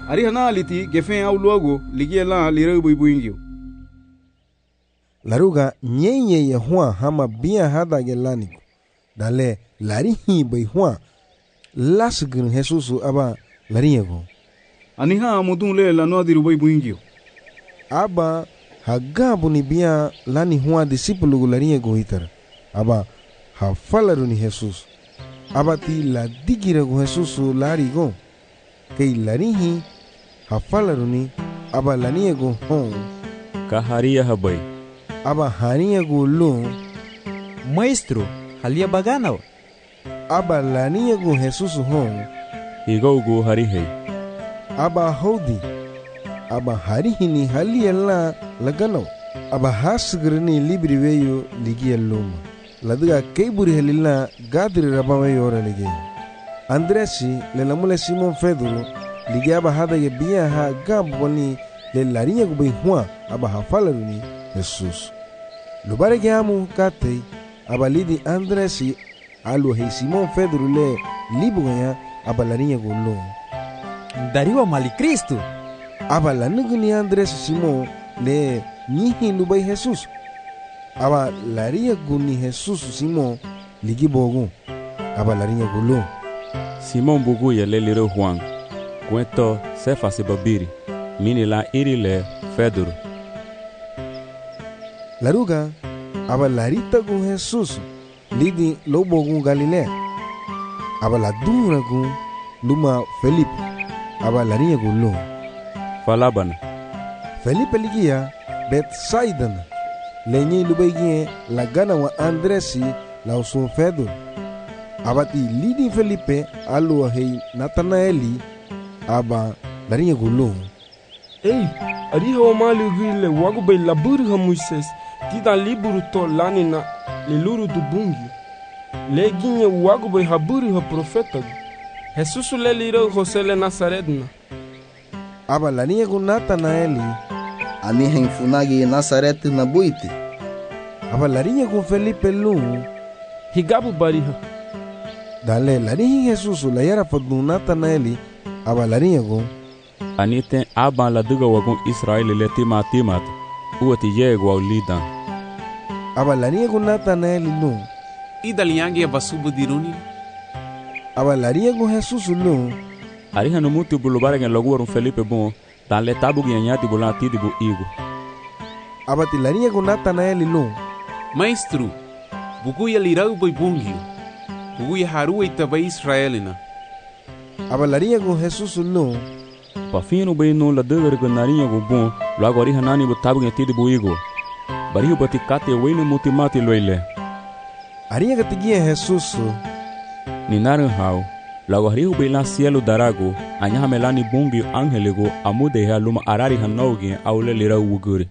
Ari hana aliti gefen au luogo ligia la lireu buingio. Laruga nyenye ya hua hama bia hada gelaniku. Dale lari hi bai hua lasgin Jesusu aba lariego. Aniha mudun le la no diru buingio. Aba hagabu ni bia lani hua disipulu lariego hitar. Aba hafalaru ni Jesus. Aba ti la digirego Jesusu larigo. Kei larihi hafalaru ni aba laniego hon. Kaharia habai. Aba haniego lo. Maestro, halia bagana. Aba laniego Jesusu hon. Higogo harihei. Aba hodi. Aba harihi ni halia la lagano. Aba hasgrini libri veyo ligia loma. Ladiga keiburi helila gadri rabaweyo ora ligi. Andresi le lamule Simon Pedro ligia aba hada ye bia ha gamboni le larinya gubai hua aba hafalaruni Jesus. Lubare giamu kate aba lidi Andresi alu hei Simon Pedro le libuganya aba larinya gulo. Dariwa mali Kristo. Aba lanuguni Andresi Simon le nihi lubai Jesus. Aba laria guni Jesus Simon ligi bogu. Aba larinya gulo. Simon bugu ye le liro Juan. Cuento sefa se babiri. Mini la iri le Pedro. Laruga aba larita gun Jesus lidi lobo gun Galilea. Aba la dura gun luma Felipe. Aba larinya gulo. Falabana. Felipe ligia Bethsaida. Lenye lubegie la gana wa Andresi la usun Pedro. Abati lidi Felipe alu hei Nathanaeli aba larinya gulo. Ei, ari hawa mali gile wagu bay laburu ha Moises tida liburu to lani na leluru du bungi. Le ginye wagu bay haburu ha profeta. Jesusu le liro Jose le Nazaretna. Aba larinya gu Nathanaeli. Ani henfunagi Nazaret na buiti. Aba larinya gu Felipe lu. Higabu bariha. Dale larihi Jesusu la yara fadu Nathanaeli. Aba larinya gu. Anite aban la duga wagun Israel le timat. Uati yego au lidan. Aba larinya gu Nathanaeli lu. Idaliangi ya basubu diruni. Aba larinya gu Jesusu lu. Ariha no muti bulubare gen loguarun Felipe bon. Dan le tabu gianyati bulan tidibu igo. Aba ti larinya gu Nathanaeli lu. Maestro, bugu ya lirau buingio. Bugu ya haru itaba Israelina. Aba larinya gu Jesusu lu. Pafino bay no la duga gen narinha go bon. Logo ariha nani bu tabu gen tidibu igo. Barihu bati kate wene mutimati loile. Arinya gatigia Jesusu. Ni naran hao. Logo arihu bay la cielo darago. Anyaha melani bungi angelego amude ha luma arari hanaugi aule lira uguri.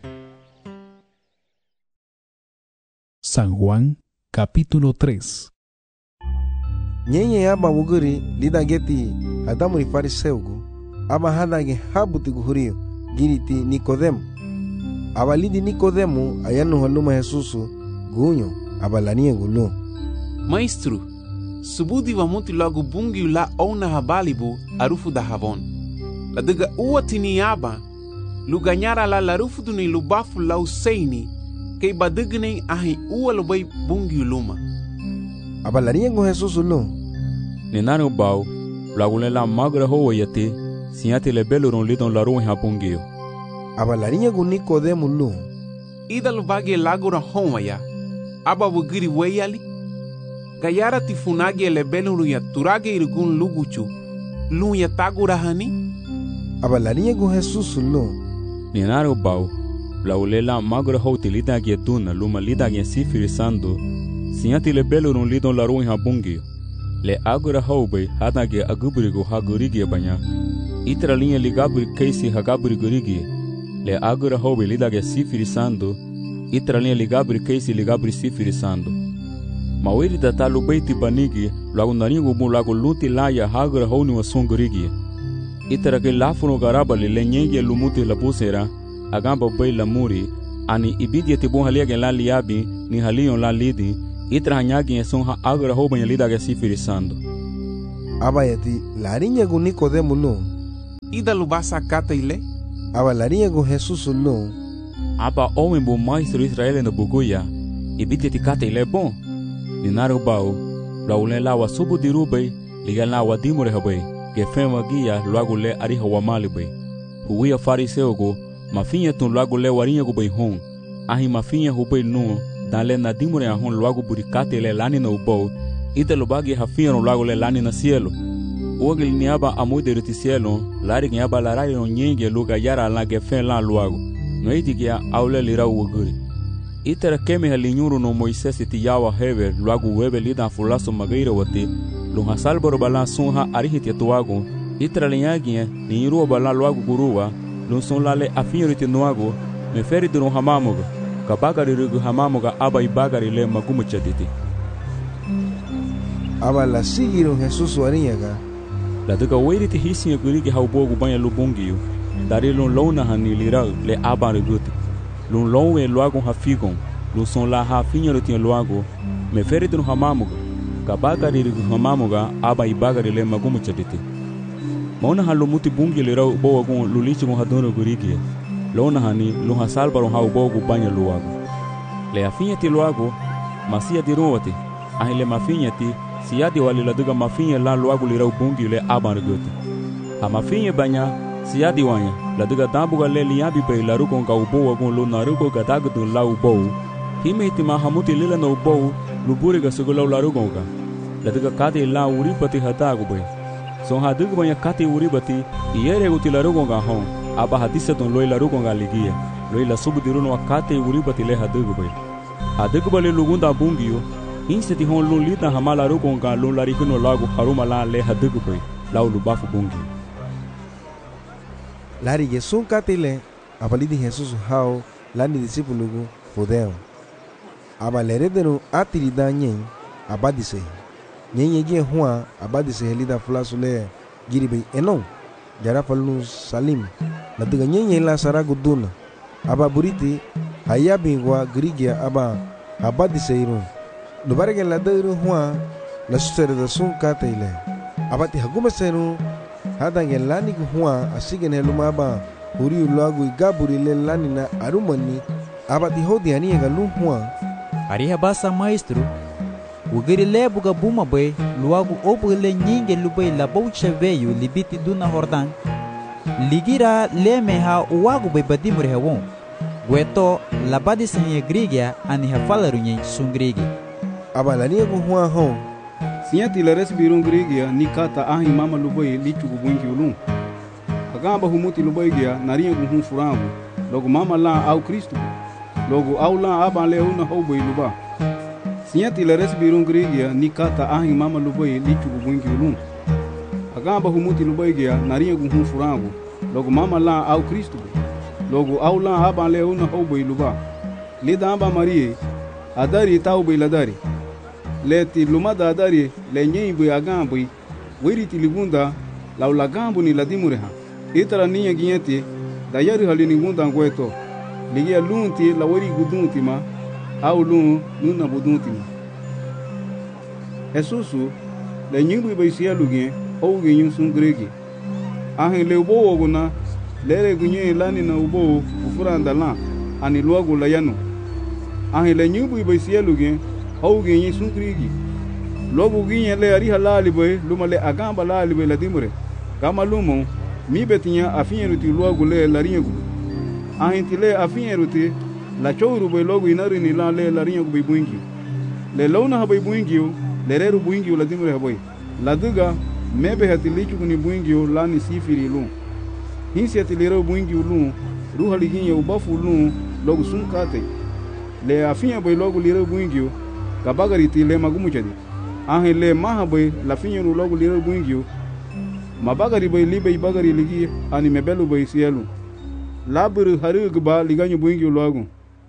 San Juan, capítulo 3. Nyenye aba wuguri lida geti adamu ni fariseugu. Aba hadage habuti guhurio giriti Nikodemu. Aba lidi Nikodemu ayanu haluma Jesusu gunyo aba lanie gulo. Maestro, subudi wa muti logo bungi la ona habalibu arufu da havon. La diga uati ni aba, luganyara la larufu duni lubafu la useini, kei badigni ahi ua lubai bungi luma. Aba lanie gu Jesusu lo. Ni nani ubau, lagule la magra hoa yate, sinyati le belurun lidon la ruin ha bungio. Aba lanie gu Nikodemu lo. Ida lubagi lagura homa ya, aba wugiri weyali. Gayara tifunagi ele beluru ya turage irgun luguchu, lu ya tagura hani. Aba lanie gu Jesusu lo. Ni nani ubau, lagule la magra hoa tilida gie duna luma lida gie sifirisando, sinyati le belurun lidon la ruin ha bungio. Le agora haubei hadage aguburigo hagurigi banya. Itra linha ligaburi keisi hagaburi gurigi. Le agora haubei lidage sifirisando. Itra linha ligaburi keisi ligaburi sifirisando. Mawiri data lubeiti banigi lagu naringo bu lagu luti laya hagora hauni wasongurigi. Itra ke lafuno garabali le nyenge lumuti la busera agamba bei la muri ani ibidi tibon haliage la liabi ni halion la lidi. Itra hanyagi eson ha agora hoban lida ga sifirisando. Aba yati larinya gu Nikodemu lo. ida lubasa kata ile. Aba larinha com Jesus lo. Aba homem bom maestro Israel no buguya. Ibite tikata ile bom. Dinaro bau. Laule lawa subu dirubei. Liga lawa dimure habei. Gefema guia logo le ariha wa malibei. Huia fariseu go. Mafinha tun logo le warinha go bei hon. Ahi mafinha hubei no. Dale na dimure a hon logo burikata ile lani no bau. Ita lubagi hafinha no logo le lani na cielo. Ogil niaba amude rutisielo, lari niaba larari no nyenge luga yara la gefen la luago. No itikia aule lira uoguri. Itera keme halinyuru no Moises itiyawa heve luago webe lida fulaso magaira wate. Luha salboro bala sunha arihiti tuago. Itera linyagia niru bala luago guruwa. Lunson lale afinriti nuago. Meferi duro hamamoga. Kabagari rugu hamamoga aba ibagari le magumu chaditi. Aba la sigiron Jesus warinha. La duka weri te hisinha gurigi haubogu banha lubungiu. Dari lun lona hani lirau le aban reguti. Lun lonwe luago hafigon. Lun son la hafinha rutinha luago. Me ferite no hamamuga. Kabagari rigu hamamuga aba ibagari le magumu chaditi. Mauna han lumuti bungi lirau boagun lulichi gon hadono gurigi. Lona hani lun hasalbaro haubogu banha luago. Le afinha ti luago. Masia di ruwati. Ahi le mafinha ti. Siadi wali la duga mafinha la luago lirau bungi le aban reguti. Ha mafinha banya siadi wanya la duga dambuga le liabi be la rugon ga ubo wagon lo na rugo ga dagdun la ubo. Hime itima hamuti lila na ubo luburi ga sugulau la rugon ga. La duga kati la uribati hatagu be. Son ha duga banya kati uribati iere guti la rugon ga hon. Aba hadisa don loi la rugon ga ligia. Loi la subu diruno wa kati uribati le hadugu be. Hadugu ba le lugunda bungio. Inseti hon lun lita hamala rugonga lun larikuno lago haruma la le hadugubai lau lubafu bungi. Lari Yesun katile abalidi Jesus hao lani disipulugu fodeo. Aba leredenu atirida nyen abadise. Nyen yegi hua abadise helida flasule giribe enon. Jara falun salim. Natiga nyen la saragu duna. Aba buriti hayabingwa grigia aba abadise irun. Lubarga la dairu hua la susere da sun kata ile. Abati haguma seru hadange lani hua asigen heluma ba huri ulagu igaburi le lani na arumani abati hodi ani ga lu hua. Ariha basa maestro. Ugiri lebuga buma bay luagu obule nyinge lubay la baucha veyu libiti duna hordan. Ligira leme ha uwagu bay badimure hawon. Gueto la badisa hiya grigia ani ha falaru sungrigi. Aba lania ko hua hon. Siati la resbirun grigia ni kata ahi mama lubai lichu kubungi ulun. Agamba humuti lubai gia naria ko hun furangu. Logo mama la au Kristo. Logo au la aba le una hobai luba. Siati la resbirun grigia ni kata ahi mama lubai lichu kubungi ulun. Agamba humuti lubai gia naria ko hun furangu. Logo mama la au Kristo. Logo au la aba le una hobai luba. Lida aba Marie adari tau bai ladari. Leti lumada adari le nyimbu ya gambu wiri tilibunda la ulagambu ni ladimureha itara niya ginyeti dayari halini gunda ngweto ligia lunti la wiri gudunti ma au lun nuna budunti ma Jesusu le nyimbu bai sielu gien ou ginyun sun gregi ahin le ubo oguna lere gunye lani na ubo ufuranda la ani luagu la yanu ahin le nyimbu bai sielu gien ou ginyi sun gregi lobu ginye le ari halali boy lumale agamba lali boy ladimure kama lumo mi betinya afinyeruti luagu le laringu ahintile afinyeruti la chouru boy logu inari ni la le laringu boy buingi le lona boy buingi le reru buingi ladimure boy laduga mebe hatilichu kuni buingi la ni sifiri lu hinsi hatilero buingi lu ruhali ginye ubafu lu logu sunkate le afinya boy logu lero buingi kabagari tile magumu jadi ahin le maha boy la finyeru logu lero buingi mabagari boy libe bagari ligi ani mebelu boy sielu laburu harugba liganyo buingi logu.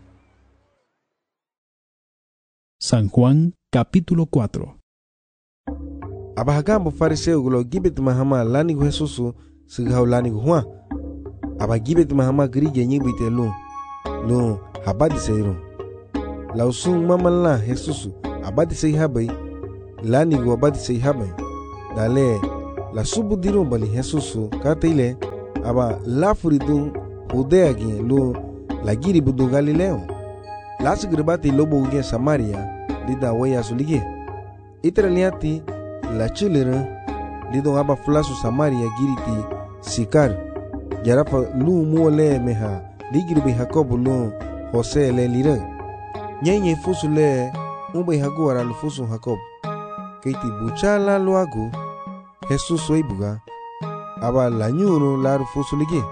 San Juan capítulo 4. Abahagambo fariseu gulo gibet mahama lani gu Jesusu sigau lani gu hua. Aba gibet mahama grige nyibite lu habadi seiru. Lausung mamala Jesusu abadi sei habai lani gu abadi sei habai. Dale la subu diru bali Jesusu kata ile aba lafuri du Judea gi lu lagiri budu Galileo. Lasigir bati lobo uge Samaria lida waya sulige. Itra liati la chilere lido aba flasu Samaria giriti Sikar. Jarafa lu muole meha ligiri be Jacob lu Jose le lire. Nyenye fusu le umbe haguara lu fusu Jacob. Keiti buchala luagu Jesus soibuga aba lanyuru laru fusu lige.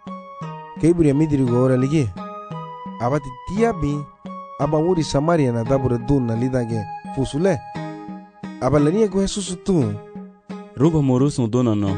Keiburi amidiri gora lige. Aba titiabi aba wuri Samaria na dabura duna lidage fusu le. Aba lania go Jesus tu. Ruba morusu dona no.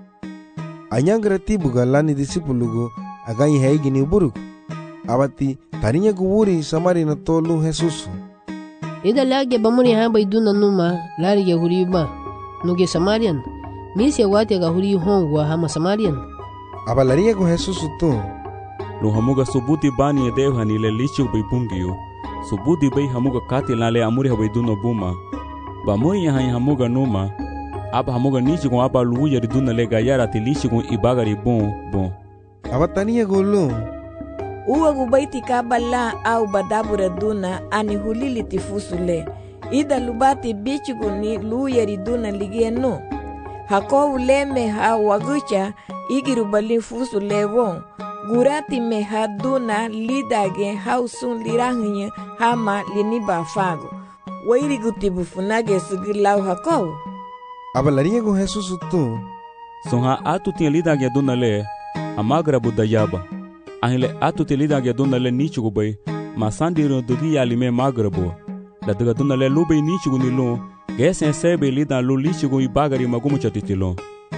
Anyangra tibuga lani disipulugo aganyi haigi ni buruk. Abati tarinya go wuri Samaria na tolu Jesus. Ida lage bamuni hamba iduna numa lari ge huriba nuge Samarian. Misi wati ga huri hongwa hama Samarian. Aba lania go Jesus tu. Lu hamuga subuti bani edeu hanile lichu bai bungiyo. Subuti bai hamuga kati lale amuri habai duna buma. Bamuri ya hamuga numa. Aba hamuga nichi kon aba luya di duna lega yara ti lichi kon ibagari bon. Aba tania go lu. Uwa gubaiti kabala au badabura duna ani hulili tifusule. Ida lubati bichugu ni luya di duna ligieno. Hako uleme ha wagucha igirubali fusule won. Gurati me haduna lidage hausun lirangnya hama liniba fago. Wairi gutibu funage sugilau hakau. Aba larinya go Jesus tu. Sonha atu tinha lidage duna le amagra budayaba. Ahile atu te lidage duna le nichugo bay masandiro dugi alime magrabo. La duga duna le lube nichugo nilon gesen sebe lidan lu lichugo ibagari magumu chatitilo.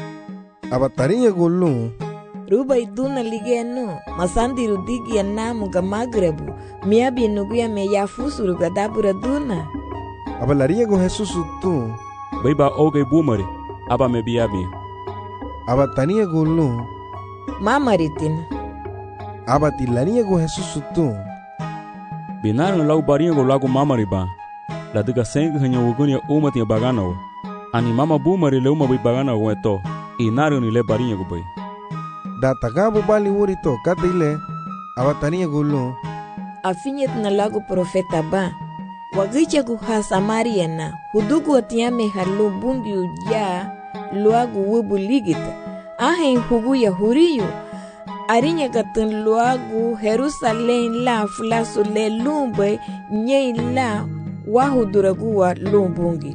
Aba tarinya go lu. Ruba iduna ligeno masandiru digi namu ga magrebu miabi nuguya me yafusuru ga dabura duna. Aba larinya go Jesus tu. Baiba oge bumari aba me biabi. Aba tania go lu. Mamaritin. Aba tilania go Jesus tu. Binaran lau barinha go lago mamari ba. La diga sengi hanya wugunia umati bagano. Ani mama bumari le uma bai bagana go eto. Inaru ni le barinha go bai. Da tagabu bali wurito katile aba tania go lu. Afinyet na lago profeta ba. Wagicha guha Samaria na hudugu atiame halu bungi uja luagu wubu ligita. Ahen hugu ya huriyo. Arinya katun luagu Jerusalem la fulasu le lumbe nye la wahuduraguwa lumbungi.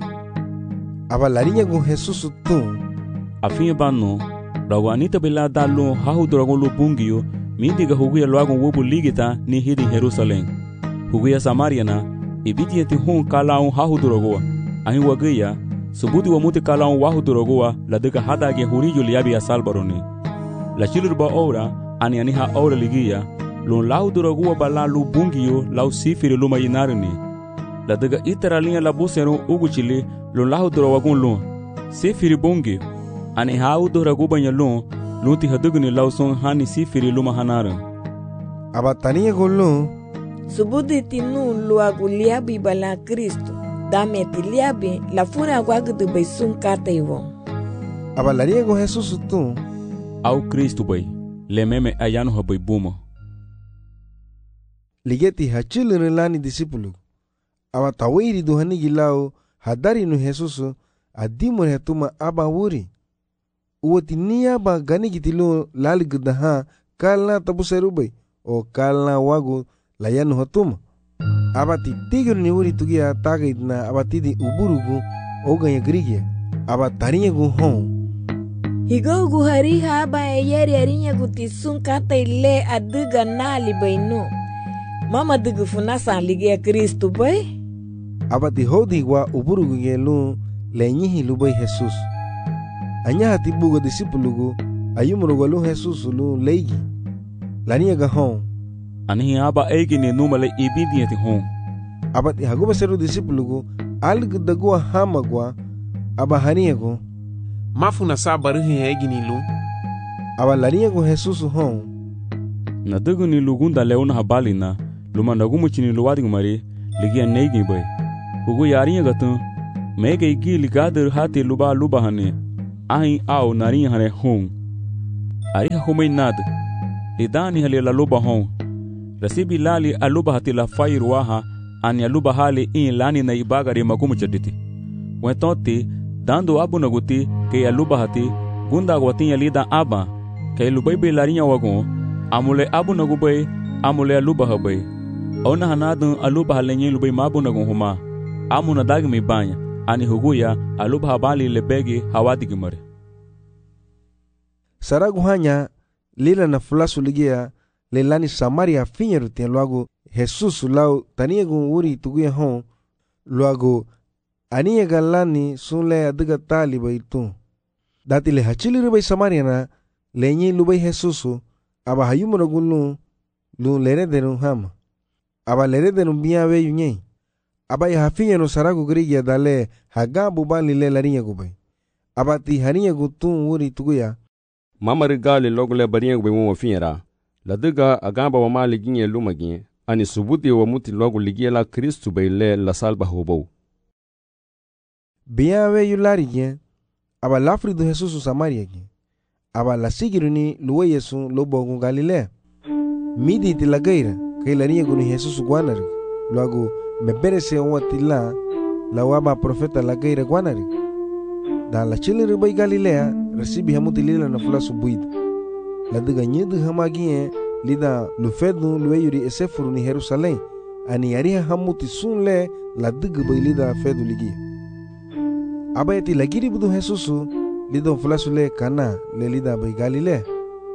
Aba larinya go Jesus tu. Afinha bano. Rawanita bila dalu hahuduragu lumbungiyo midiga hugu ya luagu wubu ligita ni hidi Jerusalem. Hugu ya Samaria na ibiti yeti hon kalaun hahuduraguwa. Ahin wagaya subuti wa muti kalaun wahuduraguwa la diga hadage huriyo liabi asalbaroni. La chilurba ora ani aniha ora ligia lon lahuduraguwa bala lu bungiyo lau sifiri luma yinarini. La diga itara linha la busero uguchili lon lahudurawagun lon sifiri bungi ani hahuduraguwa nyalon lunti haduguni lau son hani sifiri luma hanarin. Aba tania go lu. Subuti tinu luagu liabi bala Kristo. Dame ti liabi la funa wagudu bai sun kata iwon. Aba larinya go Jesus tu. Au Kristo bai le meme ayano habai buma. Ligeti hachilere lani disipulu. Aba tawiri duhani gilao hadari nu Jesus adimur hetuma aba wuri. Uwati niya ba gani gitilu lali gudaha kalna tabu serubai o kalna wagu layanu hatuma. Abati tigir ni wuri tugia taga idna abati di uburugu oganya grigia. Aba tarinya gu hon. Higo gu hariha aba eyeri arinya gu tisun kata ile aduga nali bainu. Mama dugu funasa ligia Kristu bay. Abati hodi wa uburugu ngelu lenyihi lubai Jesus. Anya hati bugo disipulugu ayumurugu lu Jesus lu leigi. Lania ga hon. Anihi aba egi ni numale ibidi yeti hon. Abati haguba seru disipulugu algudagua hamagwa aba haniego. Mafuna sa barihi egi ni lu. Aba laniego Jesus hon. Na dugu ni lugunda leona habali na lumandagumu chini luwadi ngumari ligia neigi bay. Hugu yarinya gatun mege igi ligader hati luba hane. Ahin au narinya hane hon. ariha humay nad lidani hali la luba hon rasibi lali aluba hati la fayr waha ani aluba hali in lani na ibagari magumu chaditi wentonti dando abu naguti ke aluba hati gunda gwatin lida aba ke lubai be larinya wagon amule abu nagubai amule aluba habai ona hanadun aluba halenye lubai mabu nagun huma amuna dagmi banya ani huguya aluba habali lebegi hawadigimare Saragu hanya lila na fulasu ligia lelani Samaria finyeru tien luago Jesus lau taniegu uri tuguya hon luago aniega lani sunle adiga tali baitu dati le hachili rubai Samaria na lenyi lubai Jesusu aba hayumura gulu lu lere denu hama aba lere denu biya we yunye aba ya hafinyenu saragu grigia dale hagabu bali le larinya gubai aba ti harinya gutun uri tuguya mamari gali logule bariya gube mo fiera la diga agamba wa mali ginye lumagi ani subuti wa muti logu ligie la Kristu baile la salba hobo biyawe yulari gen aba lafri do Jesus Samaria gen aba la sigiruni luwe Yesu lobo Galilea midi ti la gaira kay lariya guni Jesus guanari luago meberese watila la waba profeta la gaira guanari da la chile bay Galilea recibi hamuti lila na fulasu buida la diga nyedu hamagie lida lufedu lueyuri esefuru ni Jerusalem ani ariha hamuti sunle la diga bay lida fedu ligia abayati la giri budu Jesusu lida fulasu le kana le lida bay Galilea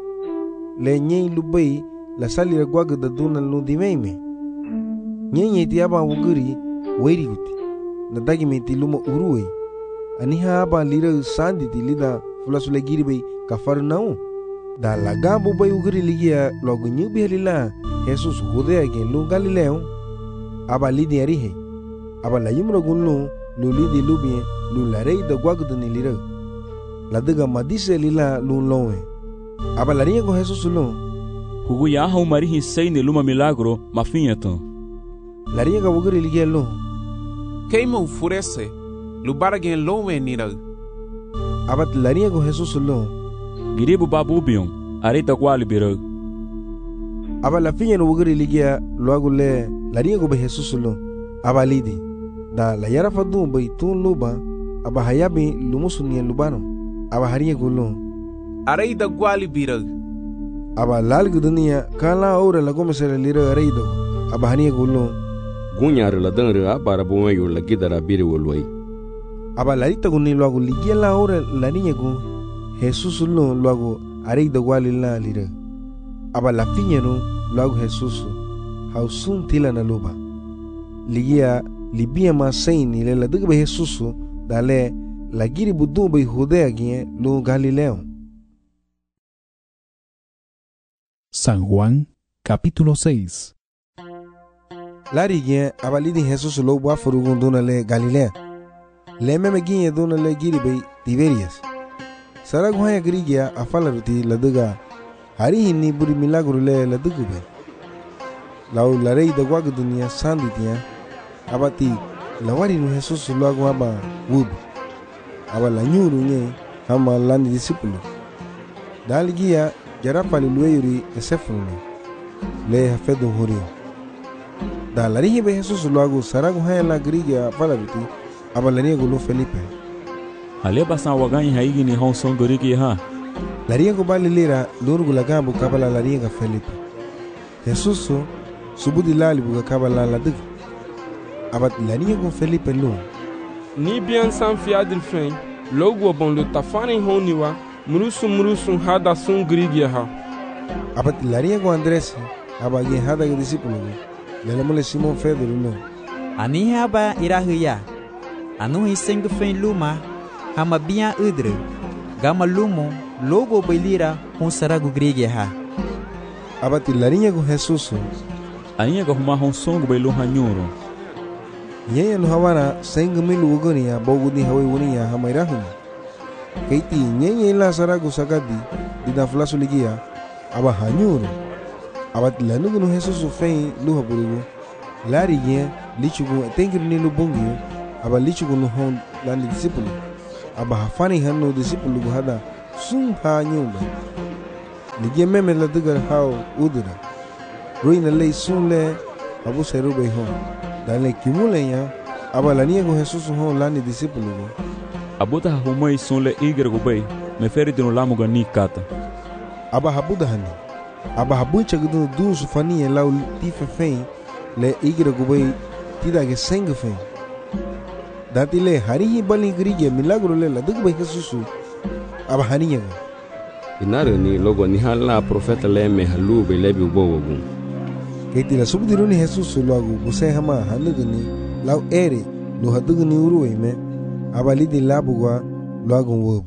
le nyei lubay la salira gwaga da duna lundimeime nyei ti aba wuguri wairi guti na dagi meti luma uruwe aniha aba lira sandi ti lida fulasu le giri bay Kafarnaum da la gambo bay uguri ligia logo nyubi helila Jesus Judea gen lu Galileo aba lidi arihe aba la yumro gunlu lu lidi lubien lu la rei da gwagdu ni lira la diga madise lila lu lowe aba la ringa con Jesus lu hugu ya ha umarihi seine luma milagro mafinyeto la ringa uguri ligia lu keimo furese lu baragen lowe nira abat la ringa con Jesus lu giribu babu bion arita kwali biro aba la finya no uguri ligia luago le la ringa con Jesus lu aba lidi da la yara fadu bay tun luba aba hayabi lumusunia lubano aba hariya gulu areida gwali biro aba lalgu dunia kala ora la gomesere lira areida aba hariya gulu gunyar la danra bara bome yo la gidara bire wolwai aba larita guni luago ligia la ora la niña gu Jesus lu luago areida gwali la lira aba la finya no luago Jesus hausun tila na luba ligia libia ma saini le la diga Jesus dale la giri budu bay Judea gien lu Galileo. San Juan capítulo 6. Lari gien abalidi Jesus lo bua furugun duna le Galilea le meme gien duna le giri bay Tiberias saragu haya grigia afala ruti la diga hari hinni buri milagro le la diga bay lau la rei da gwagu dunia sanditia abati la wari no Jesus lo agwa ba wub aba la nyuru nye hama lani disipulu daligia jarapa li lueyuri esefunu le hafedu huri da la rihi be Jesus lo agu saragu haya la grigia pala biti aba la niego lo Felipe ale basan waganyi haigi ni hon son gorigi ha la riego bali lira lurgu la gambu kabala la riega Felipe Jesus subudi lali buga kabala la dig abat la niego Felipe lo ni bien san fiadil fen logo bon le tafani honiwa murusu hada sun grigia ha abat la riego Andres aba ge hada ge discípulo le mole Simon Pedro no ani haba irahuya anu hiseng fen luma hama biya udre gama lumo logo belira hon saragu grigia ha abat la riego Jesus aniya go ma hon songo belu hanyuro yeye no hawana senga milu ugonia bogudi hawi wunia hamairahu keiti nyenye la saragu sagadi dida flasu ligia aba hanyuru abat lanugu no Jesus fei luha bulugu lari ye lichugu tengir ni lubungi aba lichugu no hon landi disipulu aba hafani hanno disipulu hada sum ha nyumba ligie meme la duga hao udura ruina lei sunle abu seru be hon dale kimule ya aba la niego Jesus hon lani discípulo abuta humoi sunle igre go bay me feri dino lamuga ni kata aba habuda hani aba habucha gudu du sufani lau tife fein le igre go bay tida ge seng fein dati le hari bali grige milagro le la duga bay Jesus aba haniya inare ni logo ni hala profeta le me halu be lebi bowogu keti la subdiruni Jesus logo buse hama hanugni lau ere lo hadugni uruwe me abali di labugwa logo wob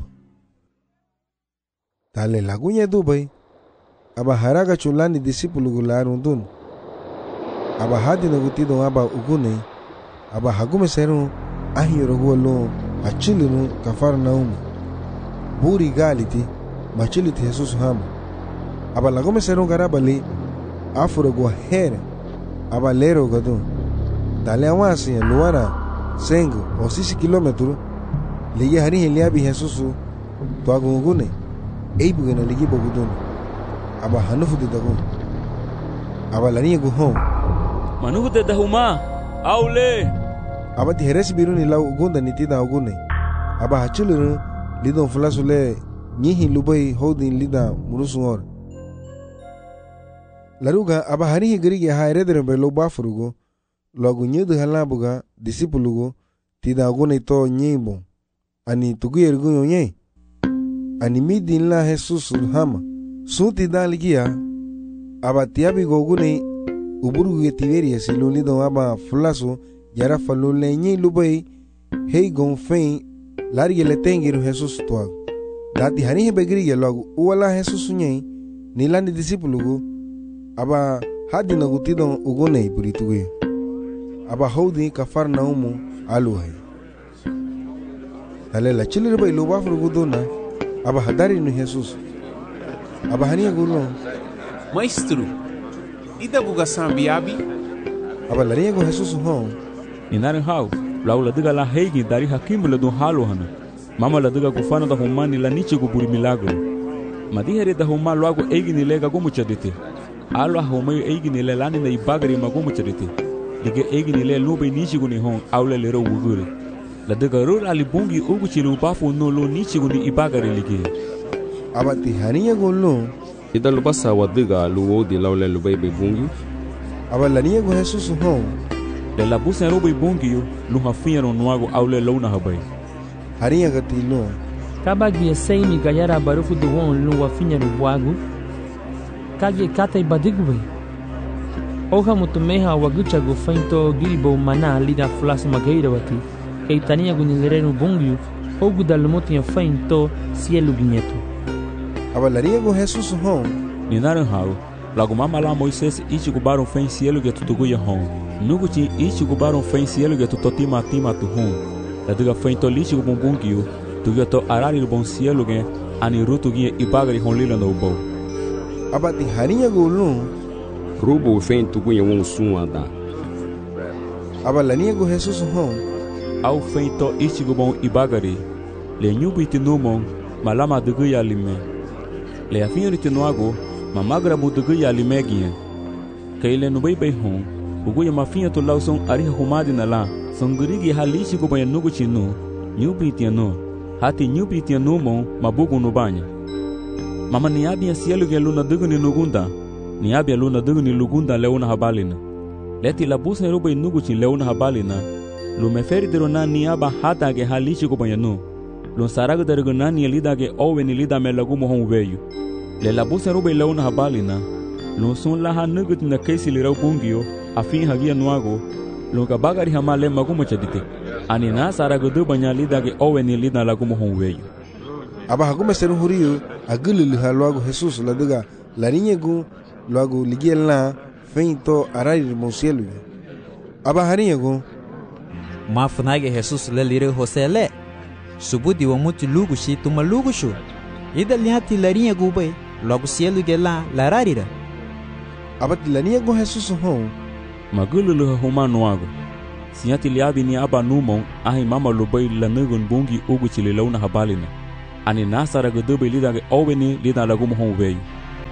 tale lagunya dubai aba haraga chulani discípulo gularun dun aba hadina gutido aba ugune aba hagume seru ahiro golo achilunu kafarnaum buri galiti machiliti Jesus hama aba lagume seru garabali afuro go here aba lero gadu dale awasi luara sengo o 6 kilometro ligi hari liabi Jesus to agungune eibugena ligi bogudun aba hanufu de dago aba lani go home manuhu de dahuma aule aba ti heres biruni law ugunda nitida agune aba hachulun lidon flasule nyihi lubai hodin lida murusungor laruga aba hari gerige ha eredere be lo bafurugo logo nyedu halabuga discipulugo tida agune to nyibo ani tuguyergu yonye ani midin la Jesus hama suti daligia aba tiabi gogune uburu yetiveria silulido aba flaso yara falule nyi lubai hey gon fein lari le tengiru Jesus toa dati hani begri logo wala Jesus nyi nilandi discipulugo aba hadina gutido ugone burituge aba hodi kafarnaumu aluhai alela chilere bai lo bafru gudona aba hadari no Jesus aba hania gulo Maestro, ida buga sambiabi aba laria go Jesus hon inarin hau laula diga la heigi dari hakimule do halo hana mama la diga kufana da humani la niche go buri milagro madihere da huma logo eigi ni lega go muchadite alo homa eigi ni le lani na ibagari mago muchadite diga eigi ni le lobe niche go ni hon awle le ro wugure la diga ro ali bungi ugu chilu bafu no lo niche go ni ibagari ligi aba ti hania go lo ida lubasa wadiga luwo di lawle lubay be bungi aba lania go Jesus hon de la busa robo bungi lu hafiero no ago awle lo na habai haria gatilo kabagi seimi gayara barufu do won lu wafinya no bwagu kage kata ibadigwe oha mutumeha wagucha go fainto giribo mana lida flas mageira wati keitania gunilere no bungi ogu dalmoto ya fainto cielo ginyeto aba laria go Jesus hon ninaran hau lago mama la Moisés ichi gubaron fen cielo ge tutugu ya hon nuguchi ichi gubaron fen cielo ge tutotima tima tu hon la diga fainto lichi go bungi tu to arari lo bon cielo ge ani rutu ge ibagari hon lila no bo aba ti haria go lu rubo fen tugu ya won suada aba lania go Jesus hon au feito ichi go bon ibagari le nyubi tinumon malama dugu ya lime le afinri tinuago mamagra budugu ya limegia kaile no bai bai hon ugu ya mafinha to lauson ari humadi na la songurigi halichi go ban nugu chinu nyubi tiano hati nyubi tiano mon mabugu no banya mama niabi ya cielo ge luna dugu ni nugunda niabi luna dugu ni lugunda leuna habalina leti la busa robo nugu chin leuna habalina lu meferi derona niaba hata ge halichi go ban lo saraga dergo nani lida ge owe ni lida me lagu mo hon veyu le la busa robo leuna habalina lo son la hanugut na kesi li raubungio afin hagia nuago lo ka bagari hamale magumo chadite ani na saraga do banya lida ge owe ni lida lagu mo hon veyu aba hagume seru huriyo agululu halwago Jesus la diga la niñegu luago ligiela feito arari mo cielo aba hariego mafunage Jesus le lire Josele subudi wa mutu lugu shi tuma lugu shu ida liati larinha gubay logo cielo gela lararira abati lania go Jesus hon magululu humano ago siati liabi ni aba numon ahi mama lobay lanugun bungi ugu chile launa habalina ani nasara godobe lida ge oweni lida lagu mo hon veyu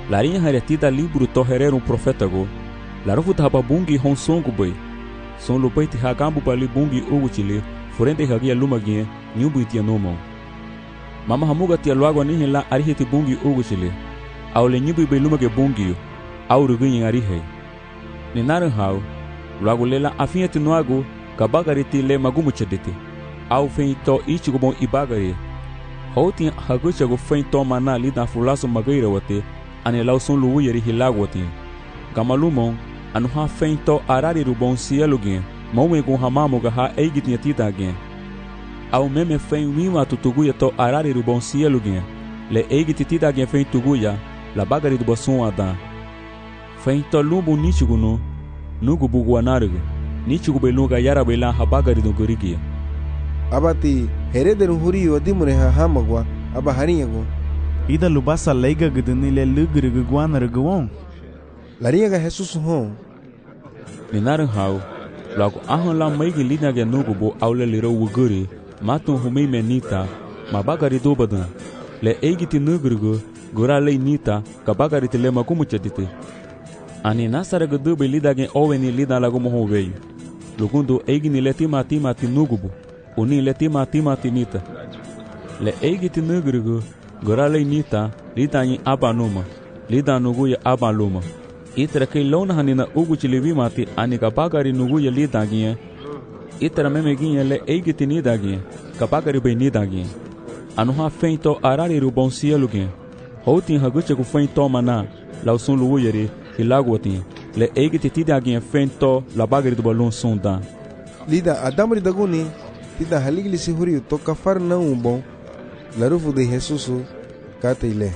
larinha haretida libro to herero profetago la rufuta haba bungi hon songu bay son lo baiti hagambu bali bungi uguchile forende hagia lumagie nyubu tia nomo mama hamuga tia luago ni la arihiti bungi uguchile au le nyubu be lumage bungi au rugunyi arihe ni naran hau luago lela afieti noago kabagariti le magumu chedete au feito ichigo bon ibagari houti haguchago feito mana lida fulaso magaira wate ane lauson luwu yeri hilagwati gamalumon anu ha feito arari rubon sielugen mowe gon hamamo ga ha eigitnya titagen au meme fein wiwa tutuguya to arari rubon sielugen le eigiti titagen fein tuguya la bagari do boson ada feito lumbu nichiguno nugu buguanargo nichugo beluga yara bela ha bagari do gorigi abati herederu huriyo dimure ha hamagwa aba hariyago ida lubasa leiga gdini le lugrigu guanarguon lariyaga Jesus hon ninaran hau lago ahon la maigi linaga nugu bo aule liro wuguri matun humei menita ma bagari do badan le eigiti nugrigu gora le nita ka bagari tele makumu chedite ani nasara gdu be lidage oweni lida lago mo veio lugundo eigini le timati nugubo uni le timati nita le eigiti nugrigu gora le nita lidani abanuma lidanugu ya abaluma itara kai lona hanina ugu chilevi mati ani ka bagari nugu ya lidagie itara memeginha le eigiti nidagie ka bagari be nidagie anu ha feito arari rubon sielugen houtin haguche ku feito mana lausun lugu yeri hilagwati le eigiti tidagie feito la bagari do balon sonda lida adamri daguni tida haligli si huriu to kafar na bon la rufu de Jesus kateile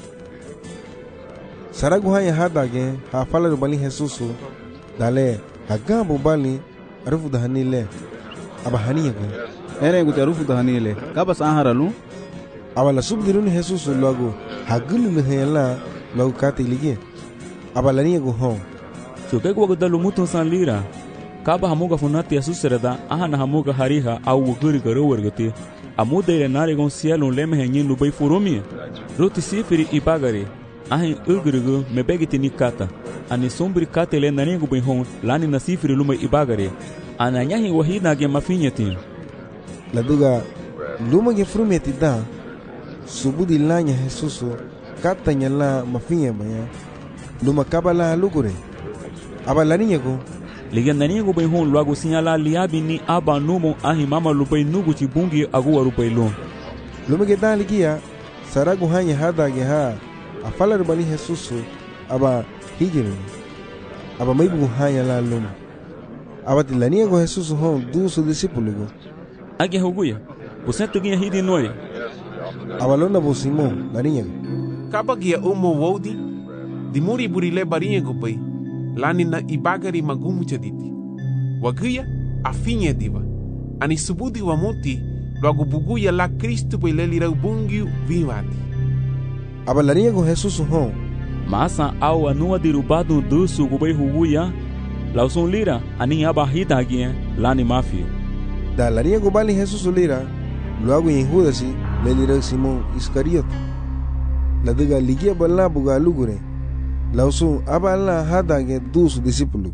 saragu hanya hadage ha fala do bali Jesus dale hagambo bali rufu da hanile aba haniyago ere gu rufu da hanile kabas aharalu aba la subdirun Jesus logo hagulu le hela logo kateile aba la niyago hon choke ko dalu mutun san lira kaba hamuga funati asusreda ahana hamuga hariha au wuguri garo wargati amuda ile nare gon cielo leme henyin no bay furumi roti sifiri ibagari ahin ugrugu mebegiti nikata ani sombri kata ile nare go ben hon lani na sifiri luma ibagari ananya hi wahina ge mafinyati la duga luma ge frumeti da subudi lanya Jesus kata nyala mafinya baya luma kabala lugure abalani go ligandani go ben hon luago signala liabi ni aba numo ahi mama lupay nugu chibungi agu warupay lon lumege dan ligia saragu hanya hadage ha afala rubani Jesus aba hijiru aba maibu hanya la lum aba tilania go Jesus hon du su discípulo go age hoguya você tuginha hidi noi aba lona bo Simon larinha kabagia umo wodi dimuri burile barinha go pai lani na ibagari magumu chaditi wagia afinha diva ani subudi wa monti logo buguya la Cristo pela lira bungiu vivati abalaria com Jesus hon masa au anua derubado do sugo bai huguya lauson lira ani abarrida aguinha lani mafia da laria go bali Jesus lira logo em Judas le lira Simon Iscariote la diga ligia bala buga lugure lauson abala hadange dos discípulos.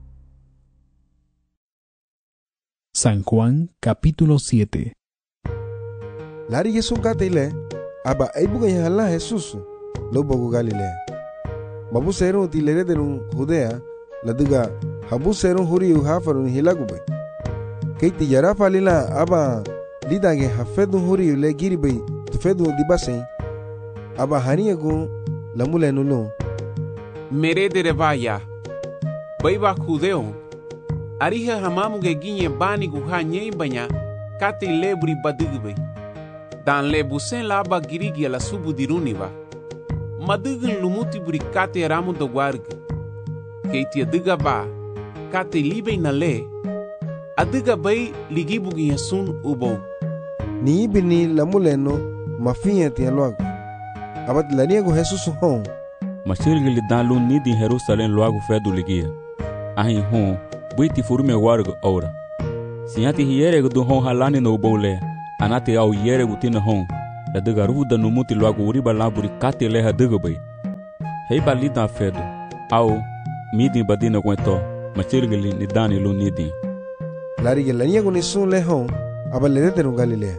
San Juan capítulo 7. Lari Yesu katile aba aibuga yala Jesus lobo Galilea. Babu seron tilere derun Judea la diga habu seron huri hafarun hilagube. Keiti yara falila aba lidange hafedu huri le giribe tufedu dibasen aba haniego la mulenulo mere de revaya baiba judeo ariha hamamu ge ginye bani gu hanye banya kati lebri badigbe dan lebusen la ba girigi la subu diruniva madigin lumuti buri kati ramu do guarg keiti diga ba kati libe na le adiga bai ligibu gi sun ubo ni bini la muleno mafinha tia logo abat lania go Jesus hon machirgili dalu ni di Jerusalém logo fedo ligia ahin hon buiti furume wargo ora siati hierego do hon halani no bole anate au hierego tina hon la diga ruda no muti logo uriba laburi kati leha diga bai Heiba lida fedo, au midi badina kwento, machirgili ni dani lu nidi. Larige laniago ni sun lehon, aba ledete no Galilea.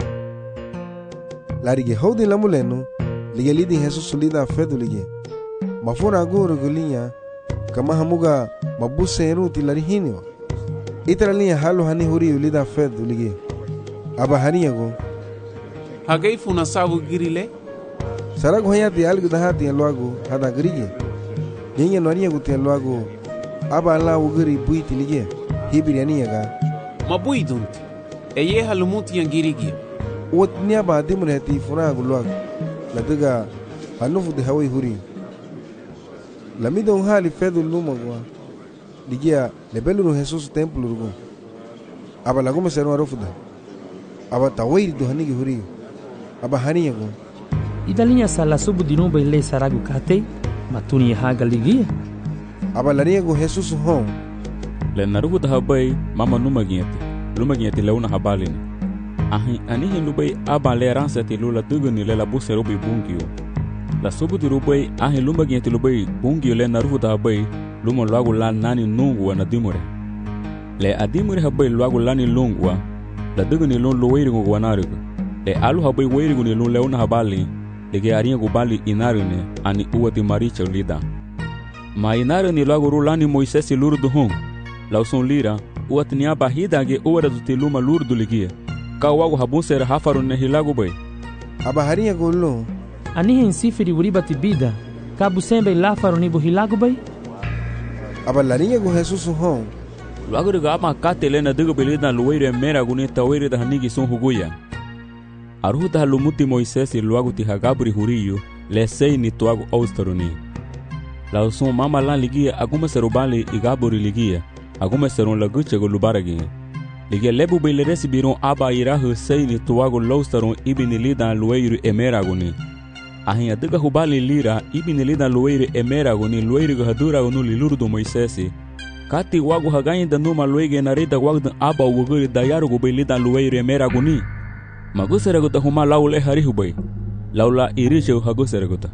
Larige hodi lamuleno, lige lidi Jesus lida fedo lige. Mafura aguro gulinya, kama hamuga mabuse eruti larihiniwa. Italiya halu hani huri lida fedo lige. Aba haniago. Hagai funa sabu girile? Sarago hayati algo dahati luago hada grige. Yenye noriago te luago. Aba ala ugiri buiti lige. Hibiri aniaga. Mabuidunti. Eye halumuti yangirigi. Wat niaba dimureti funago luago. Ladaga hanufu de hawai huri. Lamido hali fedo lumagwa. Ligia lebelu Jesus templo rugo. Aba lagume seru arofuda. Aba tawiri do hanigi huri. Aba haniago. Idalinya sala subu dinuba ile saragu kate matuni haga ligia. Aba lariago Jesus home. Le narugu da habai mama lumagieti leuna habalini. Ahi anihi lubai aba le ransati lula duguni le la buse rubi bungio. La subu di rubai ahi lumagieti lubai bungio le narugu da habai luma luagu la nani nungua na dimure. Le adimure habai luagu lani lungua la duguni lun luwairigu wanarigu. Le alu habai wairigu ni lun leuna habali lege aringa gubali inarine ani uwati maricha lida. Ma inarine luagu rulani Moisesi lurdu hong. Lauson lira uwati niaba hidage uwara zutiluma lurdu ligia. Ka wagu habunser hafarun ne hilagu bay. Aba haringa gullo. Anihe insifiri uribati bida. Ka busembe lafaru nibu hilagu bay. Aba laringa gu Jesus hong. Luagu riga ama katele na dugu belida luwaire mera guni tawiri da hanigi son huguya. Aruhuta halumuti Moisesi luagu ti hagabri huriyo le sei ni tuagu austaruni. Lauson mama lan ligia agume serubali igaburi ligia. Agume seron laguche go lubaragi. Ligia lebu bele resibiron aba irahu sei ni tuagu laustaron ibini lidan luwairu emera guni. Ahin adiga hubali lira ibini lidan luwairu emera guni luwairu go hadura gunu lilurdu Moisesi. Kati wagu hagayin da numa luwege narida wagdan aba wuguri dayaru go bele lidan luwairu emera guni. Maguseraguta huma laule harihubay. Laula irishe haguseraguta.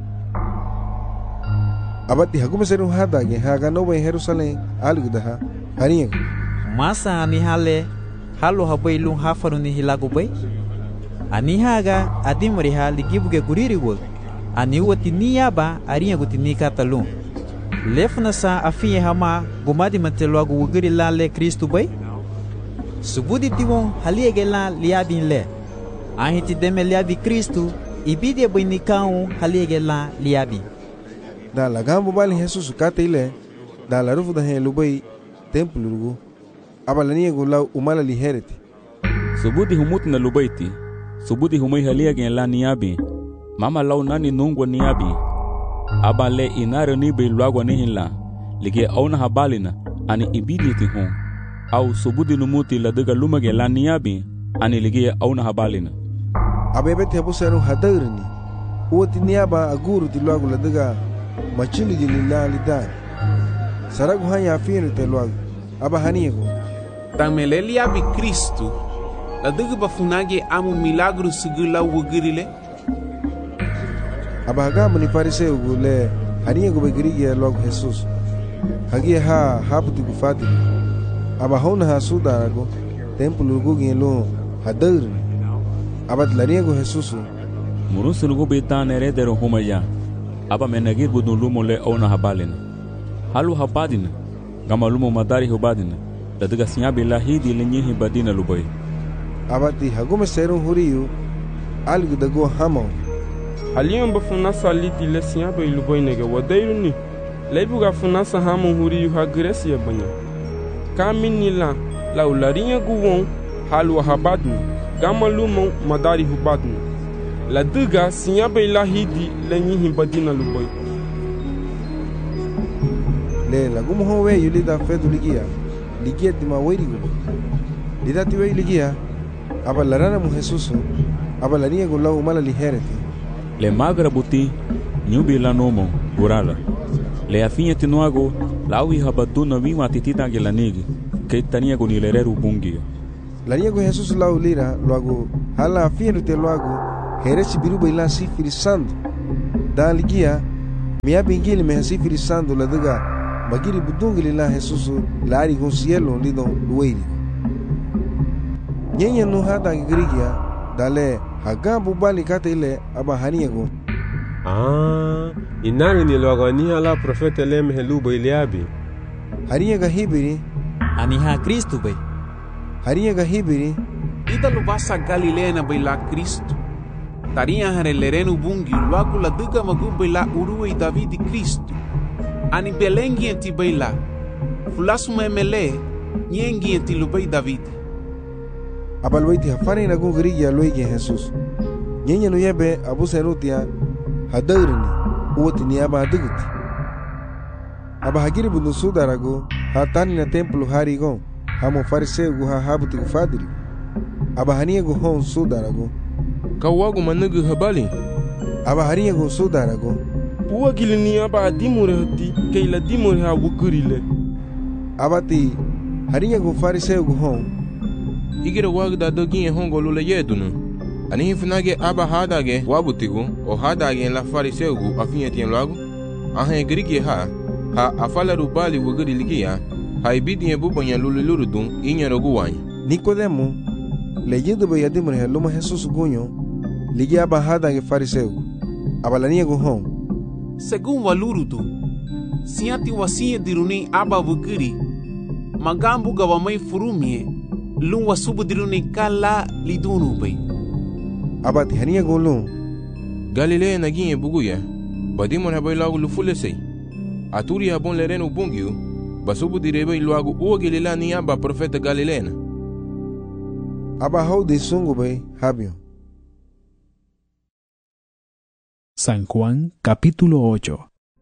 Abati hagumeseru hadage haga no bay Jerusalem algudaha hariyago. Masa ani hale halu habay lung hafaru ni hilago bay. Ani haga adimri hali gibuge guriri wol. Ani wati niyaba ariyago tinikata lung. Lefna sa afiye hama gumadi matelwago wugiri lale Kristu bay. Subudi tiwon haliege la liabin le. Ahiti deme liabi Kristu ibide boinikau haliege la liabi. Da la gambo bali Jesus kate ile da la rufu da hen lubai templo rugo. Aba la niego la umala lihereti. Subudi humuti na lubaiti. Subudi humai haliege la niabi. Mama lau nani nungwa niabi. Aba le inare nibe luagwa nihila. Lige auna habalina ani ibidi ti hon. Au subudi numuti la duga lumage la niabi ani ligia auna habalina. Abebeti habu seru hadarini. Uwati niaba aguru ti luagu la duga machili gilila lidan. Saragu hanya afinu te luagu. Aba haniego. Tamele liabi Kristu la duga bafunage amu milagru sigula wugirile. Aba hagamu ni fariseu gule haniego begirigi ya luagu Jesus. Hagie hapu tigu fati. Aba hona ha sudarago templo lugu gelo hadir abad lariego Jesus murus lugu betan eredero humaya aba menagir budun lumo le ona habalena halu hapadina gama lumo madari hubadina tadiga sinya billahi di lenyehi badina lubai abati hagume seru huriyu algu dago hamo aliyon bafuna saliti le sinya be lubai nege wadairuni leibuga funasa hamo huriyu hagresiya banya Kamini la ularinha guwon halu habadni gama lumo madari hubadni la duga sinyabe lahidi lenyi badina luboy le la gumo howe yulida fedu ligia tima wairigo lida tiwe ligia aba larana mu Jesus aba larinha gula umala lihereti le magra buti nyubi la nomo gurala le afinha tinuago lawi habaduna wima titita gelanigi que tania con ilereru bungio la niego Jesus lau lira luago hala afinha te luago heresi biruba ila sifiri sando da ligia Mia bingili me hasifiri sando la daga magiri budungili la Jesus lari con cielo lido lueiri. Nyenya no hada ngirigia dale hagambu bali kate ile aba haniego. Inani ni logania la profeta lem helubo iliabi. Hariega hibiri aniha Kristo bay. Hariega hibiri ida lubasa Galilea na bay la Kristo. Taria hare lerenu bungi luagu la duga magu bay la uruwe Davidi Kristo. Ani belengi enti bay la fulasu memele nyengi enti lubay Davidi. Abal baiti hafari na gungirigia loigi Jesus. Nyenya no yebe abu senutia hadaurini uoti ni aba aduguti. Aba hagiri bundu sudarago hatani na templo harigo hamo fariseu ha habuti gufadiri. Aba haniego hon sudarago kawagu manugu habali. Aba haniego sudarago uwa gilini aba adimure hati keila dimure ha wukurile. Abati haniego fariseu hon igire wagda dogi hongo lule yedunu ani hifnage aba hadage wabutigu o hadage la fariseugu afinyetien lagu ahe grigi ha afala rubali wugiri ligia ha ibidi bubonya lulu dun inyerogu wany Nicodemo leyendo be yadimre heluma Jesus gunyo ligia aba hadage fariseugu abalaniego hon según walurudu siati wasie diruni aba wugiri magambu gawamai furumie lun wasubu diruni kala lidunu bay. Abati haniego lun Galilea naginye buguya badimon habay lagu lufulesei aturi habon lerenu bungiu basubu direbe lagu uogilila ni aba profeta Galileana. Aba haude sungu bay habio. San Juan capítulo 8.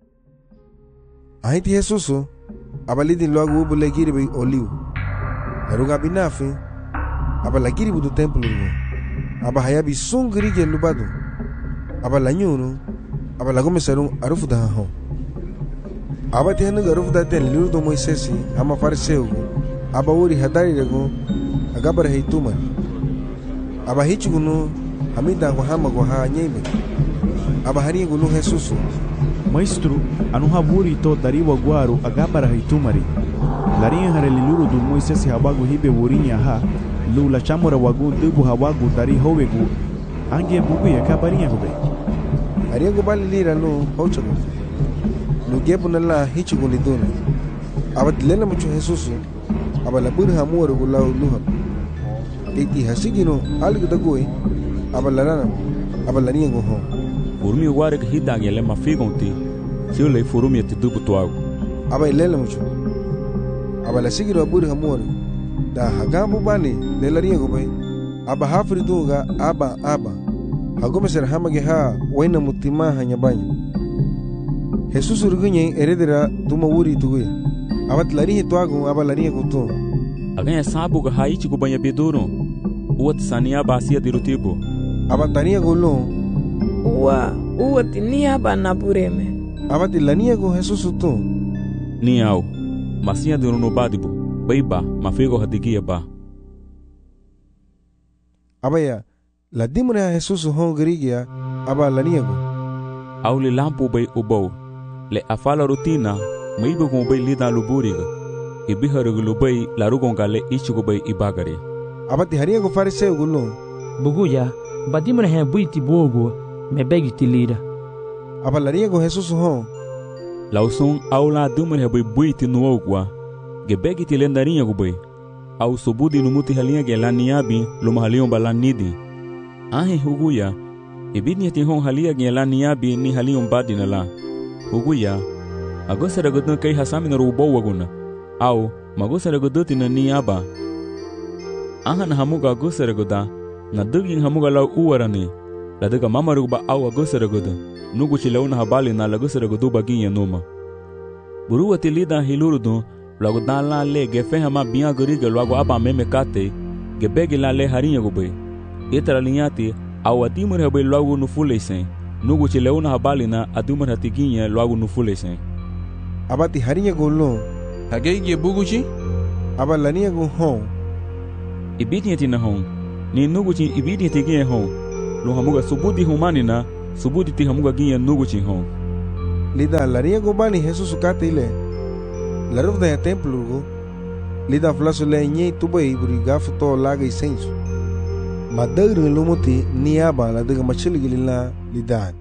Ahiti Jesuso abalidi lagu ubule giri bay oliu. Larunga binafi aba lagiri budu templo aba hayabi sungri ge lubadu aba lanyunu aba lagome sarung arufu da ho aba tenu arufu da ten liru do Moisesi ama fariseu aba uri hadari rego agabar heituma aba hichugunu hamida go hama go ha nyebe aba hari gulu Jesus Maestro anuhaburi to dariwa guaru agabara heitumari larinha hare liluru do Moisesi habagu hibe wurinya ha lula chamora wagu dubu hawagu dari howegu ange bugu ya kabarinha hobe ariego bali lira no hochago no gebu na la hichigo lidona abatlena mucho Jesus abala burha moro gula luha eti hasigino algo dagoi abalarana abalaniego ho Furumi warga hidange le mafigonti siule furumi te dubu tuago aba ilela mucho aba sigiro burha moro da hagambu bani lelariego bay aba hafri dunga aba hagome ser hamage ha waina mutima hanyabanya Jesus urgunye eredera duma wuri tugue abat larihe tuago aba lariego to aganya sabu ga haichi gubanya bedoro uat sania basia dirutibo aba taniego lo uwa tinia bana bureme abati laniego Jesus to ni au masia diruno badibo baiba mafigo hadigia ba abaya la dimre Jesus hongrigia aba laniego au le lampo bay ubo le afala rutina maibo ko bay lida luburiga ibiharugo lubay la rugonga le ichigo bay ibagare abati hariego fariseu gulo buguya badimre he buiti bogo me begiti lira aba laniego Jesus ho lauson au la dumre he bay buiti nuogwa ge begiti lendarinha go bay au sobudi no muti halinha ge laniabi lo mahalion balanidi ahe huguya ibidni ti hon halia ge laniabi ni halion badina la huguya agosara godno kai hasami no rubo waguna au magosara godoti na ni aba ahana hamuga agosara goda na dugin hamuga la uwarani la daga mamaru ba au agosara goda nugu chilauna habali na lagosara godu baginha noma buruwati lida hilurudu logo dan la le ge fe hama biya gori ge logo aba meme kate ge begi la le harinha go be itara linyati awati mur habe logo no fulesen nugu chileuna habali na adumar hatiginha logo no fulesen abati harinha go lo hage ge buguchi aba lania go hon ibiti tina hon ni nugu chi ibiti tiginha hon lo hamuga subudi humani na subudi ti hamuga ginha nugu chi hon lida lariego bani Jesus kate ile la ruf da templo go lida flaso le nye tubai buri gafu to laga isensu madagri lumuti niaba la daga machili gilila lidan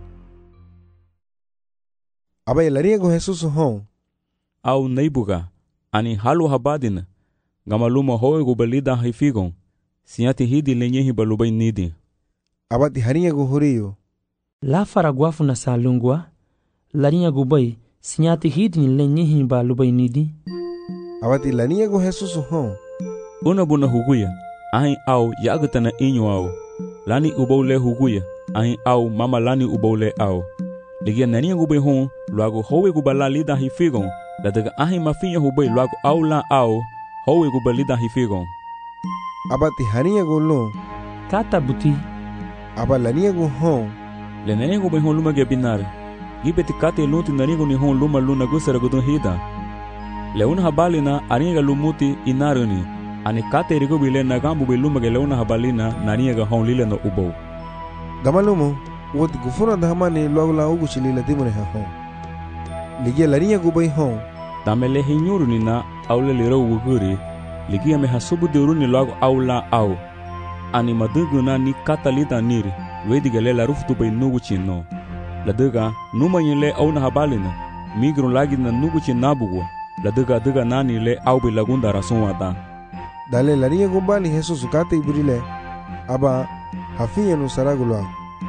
abai lariego Jesus hon au neibuga ani halu habadina gamaluma hoe go balida hifigon siati hidi lenye hibalubai nidi abati hariego horiyo la faraguafu na salungwa larinya gubai sinyati hidin lenye ba lubai nidi abati laniya go Jesus hon una buna huguya ahin au yagatana inyo au lani ubole huguya ahin au mama lani ubole au ligia naniya gubai hon luago howe gubala lida hifigon la daga ahin mafinya hubai luago au la au howe gubalida hifigon abati hariya go lo kata buti aba laniya go hon le naniya gubai hon luma gebinar gibeti kate lunti nanigo ni hon luma luna gusara gudun hida leuna habalina aniga lumuti inaruni ani kate rigo bile nagambu biluma ge leuna habalina naniga hon lile no ubo gamalumo wot gufura dhamani lwagula ugu chilila dimune ha hon ligia laniya gubai hon tamele hinyuruni na aule liro wuguri ligia me hasubu duruni lwago aula au ani maduguna ni katalita niri wedigale la ruftu bay nugu chino ladaga numanyele auna habalina migron lagina nugu chinabugo ladaga nani le au be lagunda rasonwata dale lariya gumbani Jesus kate ibrile aba hafiya no saragulwa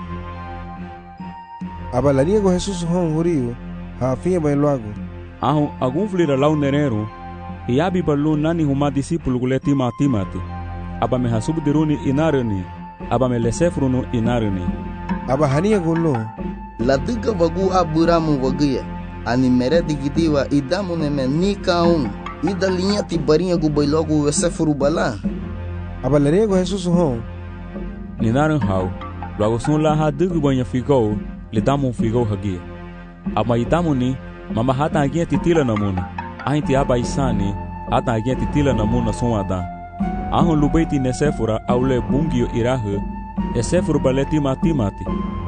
aba lariya go Jesus hon horiyo hafiya bay lwago ahu agunflira launerero yabi ballu nani huma discipulu guleti matimati aba me hasubu diruni inarani aba me lesefruno inarani aba haniya gollo ladiga wagu aburamu wagia ani mere digitiwa idamu neme nikaun ida linha ti barinha gu logo vesefuru bala aba lariya go Jesus hon ninaran hau logo sun la ha digu banya figo le damu figo hagi aba idamu ni mama hata agia titila namuna ainti aba isani hata agia titila namuna sonada ahon lubeiti nesefura aule bungio irahu esefuru baleti matimati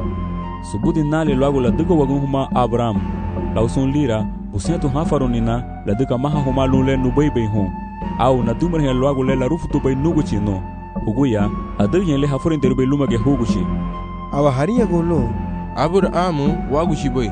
subudi nali logo la digo wagun huma Abraham lausun lira busentu hafaronina la diga maha huma lule nubei hon au na dumar he logo le la rufutu bay nugu chino uguya adugyen le haforin derbe lumage hugushi aba hariya golo Abraham wagushi boy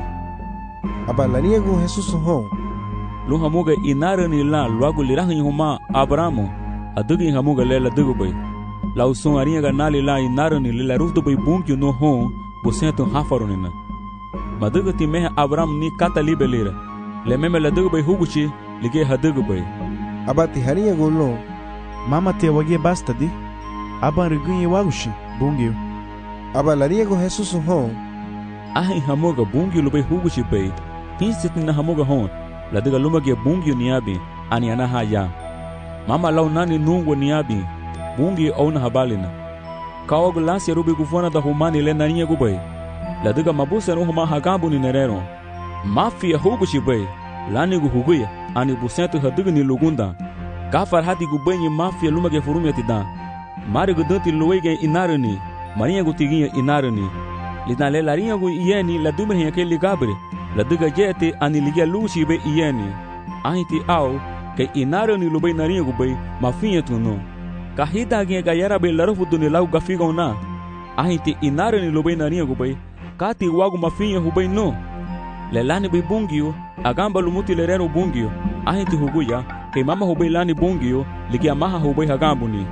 aba laniya go Jesus hon lu hamuga inarani la logo lirahin huma Abraham adugyen hamuga le la digo bay lausun ariya ga nali la inarani le la rufutu bay bunkyo no hon busentu hafaronina madugu ti meha Abraham ni kata libelira le meme la dugu bay huguchi lige hadugu bay abati hariya golo mama te wagie basta di aban rigunye wagushi bungio aba lariya go Jesus hon ahi hamoga bungio lu bay huguchi bay hinsitin na hamoga hon la duga lumage bungio niabi ani anaha ya mama lau nani nungo niabi bungio auna habalina kawag lasi rubi gufona da humani le naniya gubay la diga mabusa no huma hagambu ni nerero mafia hugushi bay lani gu huguya ani busentu hadugu ni lugunda kafar hati gubenyi mafia lumage furumya tida mari gudanti luwege inarani mariya gu tigiya inarani lina le lariya gu iyeni la dumre heke ligabre la diga jete ani ligia lushi be iyeni ahiti au ke inarani lubay nariya gu bay mafia tuno kahida ge gayara be larufu duni lau gafigona ahiti inarani lubay nariya gu bay kati wagu mafinya hubay no lelani bay bungio agamba lumuti lerero bungio ahiti huguya ke mama hubay lani bungio ligia maha hubay hagambuni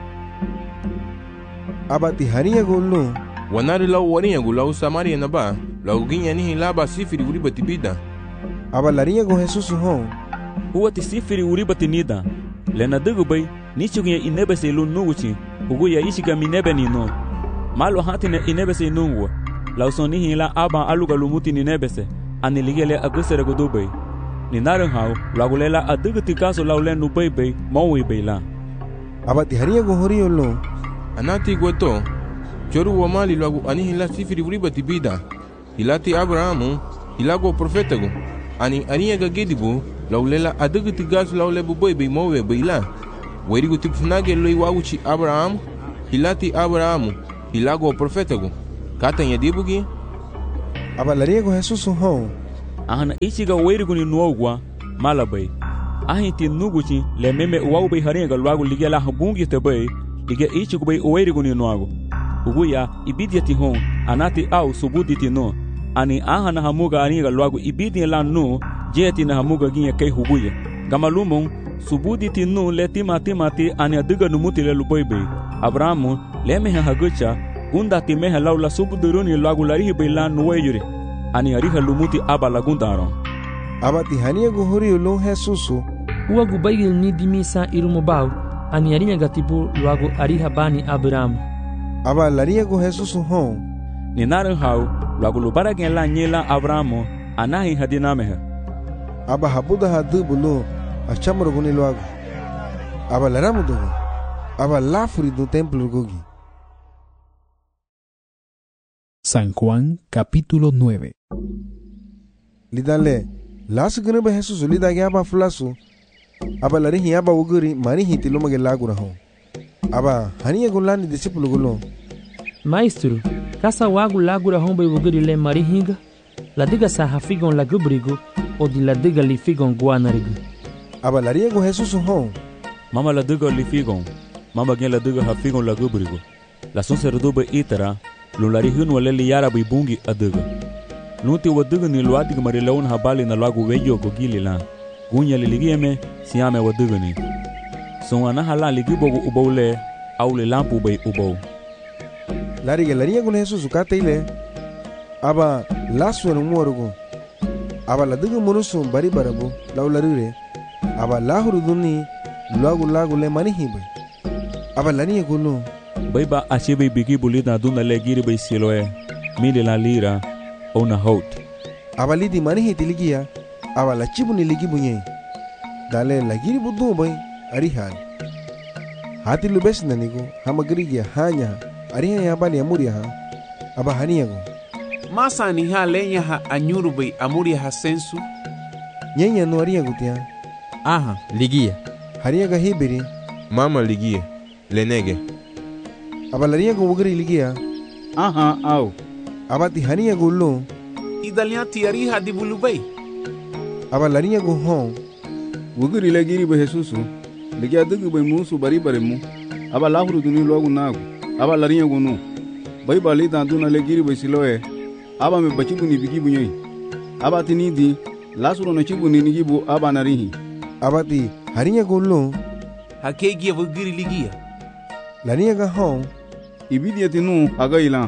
abati hariya gollo wanari lau wariya gu lau samaria na ba lau ginya nihi laba sifiri uriba tibida aba lariya go Jesus hon huwa ti sifiri uriba tinida lena digu bay nichugiya inebe se lu nuguchi huguya ishiga minebe ni no malo hatine inebe se nungwa lauson nihi la aba aluga lumuti ninebe se ani ligele agusere gudubay ninaran hau lagulela aduguti kaso laulen nubay bay mawi bay la abati hariya go horiyo lo anati gweto choru wa mali lagu anihi la sifiri uriba tibida hilati Abrahamu hilago profetago ani aniya gagedibu laulela aduguti kaso laule buboy bay mawi bay la werigu tipfunage loi wawuchi Abraham hilati Abrahamu hilago profetago kata nyadibugi aba lariya go Jesus hon ahana ichiga weiriguni nuogwa malabay ahin ti nuguchi le meme uwaubay haringa luagu ligia la habungi tebay ligia ichigubay weiriguni nuagu uguya ibidiati hon anati au subuditi no ani ahana hamuga aringa luagu ibidi la no jeti na hamuga ginye kay huguya gamalumon subuditi no le timati ani adiga numuti le lubaybe abrahamu le meha hagucha undati meha laula subuduruni luagu larihi bayla nuwayure ani ariha lumuti aba lagundaro abati hania guhuri ulun Jesusu uwagu baigil ni dimisa irumobau ani arinya gatibu luagu ariha bani Abraham aba laria gu Jesusu hon ni narin hau luagu lubara gen la nyela Abraham anahi hadinameha aba habuda hadubulu achamro guni luagu aba laramudu aba lafuri do templo gogi. San Juan capítulo 9. Lidale lasu gene ba Jesusu lidage aba fulasu aba larihi aba uguri marihi tilumage lagura hon aba haniya gulani discípulo gulo Maestro, kasa wagu lagura hon bay uguri le marihinga la diga sa hafigon la gubrigo o di la diga li figon guanarigo aba laria gu Jesusu hon mama la diga li figon mama gen la diga hafigon la gubrigo la son serdobe itara lularihin wale li yara bay bungi adiga Nuti wadiga ni luadig marilaun habali na lagu weyo gogili la gunya liligieme siame wadiga ni son anahala ligibogu ubole au le lampu bay ubo lariga laria gu Jesusu kataile aba lasu no morugo aba ladiga munusu bari barabu laularire aba lahuru duni lagu le manihibe aba laria gulu bayba ashibe bigi bulida duna le giri bay siloe mili la lira ona hot abalidi manihi tiligia abala chibuni ligi bunye dale lagiri budu boy arihan hati lubes nanigo hamagrigia hanya arihan ya bali amuria ha abahaniago masa ni ha lenya ha anyuru bay amuria ha sensu nyenya no aria gutia aha ligia hariaga hibiri mama ligia lenege abalaria go ugri ligia aha au abati hania gulu idalian tiari hadi bulubay aba laria go hon wuguri legiri be Jesusu legi adugu be musu bari mu aba lahuru duni logu nagu aba laria go no bay bali da duna legiri be siloe aba me bachibu ni bigi bunyi aba tinidi lasuro no chibu ni nigibu aba narihi abati haria gulu hakegi wuguri ligia laria ga hon ibidi atinu agaila